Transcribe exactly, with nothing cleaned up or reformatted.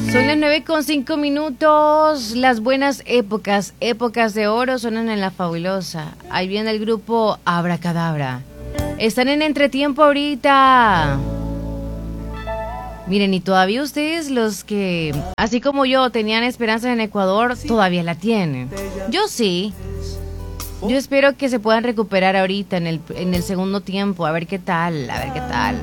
Son las nueve con cinco minutos. Las buenas épocas, épocas de oro suenan en La Fabulosa. Ahí viene el grupo Abracadabra. Están en entretiempo ahorita. Miren, y todavía ustedes, los que, así como yo, tenían esperanza en Ecuador, todavía la tienen. Yo sí. Yo espero que se puedan recuperar ahorita en el, en el segundo tiempo. A ver qué tal, a ver qué tal.